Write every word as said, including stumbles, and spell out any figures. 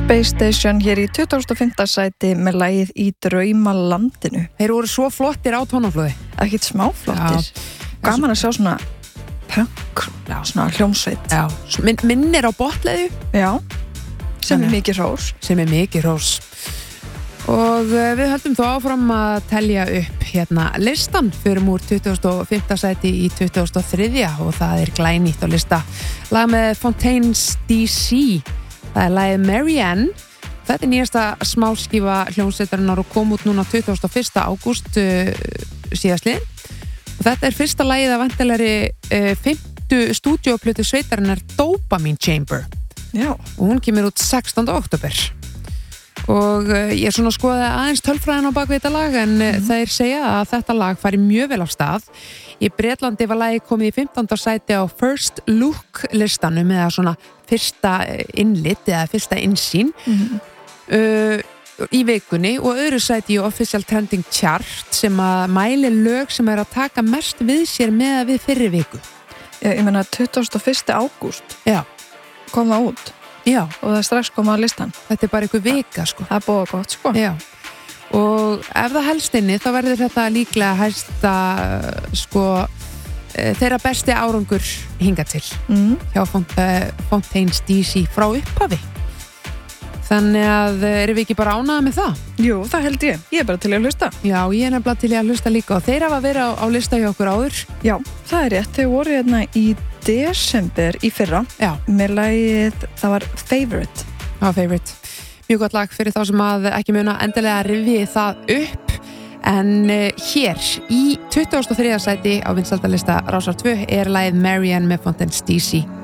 Space Station hér í tuttugasta og fimmta sæti með lagið Í draumalandinu. Þeir voru svo flottir á tónaflóði. Ekkert smá flottir. Gaman að sjá svona punk, já, svona hljómsveit. Já, Min, minnir á botleðu. Já, sem er mikið hrós. Sem er mikið hrós. Og við höldum þó áfram að telja upp hérna listan fyrir úr tuttugasta og fimmta sæti í tuttugasta og þriðja og það er glænýtt á lista. Lag með Fontaines D C. Það er lagið Marianne. Þetta er nýjasta smáskífa hljómsveitarinnar og kom út núna tuttugasta og fyrsta ágúst uh, síðastliðinn. Og þetta er fyrsta lagið af væntanlegri uh, fimmtu stúdíóplötu sveitarinnar Dopamine Chamber. Já. Og hún kemur út sextánda október. Og uh, ég svona skoði aðeins tölfræðin á bakvið þetta lag en mm. þeir segja að þetta lag fari mjög vel af stað. Í Bretlandi var lagið komið í fimmtánda sæti á First Look listanum eða svona fyrsta innlit eða fyrsta innsýn mm. uh, í vikunni og öðru sæti í Official Trending Chart sem að mæli lög sem er að taka mest við sér með að við fyrri viku. Ég, ég meina tuttugasta og fyrsta ágúst Já. Kom það út. Já. Og það strax kom á listan. Þetta er bara einhver vika sko. Það er búið gott sko. Já. Og ef það helst inni þá verður þetta líklega hæsta sko þeirra besti árangur hinga til mm. hjá Font, uh, Fontaines D C frá upphafi. Þannig að erum við ekki bara ánægða með það? Jú, það held ég. Ég er bara til að hlusta. Já, ég er nefnilega til að hlusta líka og þeir hafa verið á, á lista hjá okkur áður. Já, það er rétt. Þau voru hérna í desember í fyrra. Já. Með lagið, það var Favorite. Já, Favorite. Mjög gott lag fyrir þá sem að ekki muna endilega rifji það upp en uh, hér í tuttugasta og þriðja sæti á vinsældalista Rásar tvö er lagið Marianne með Fontaines D C.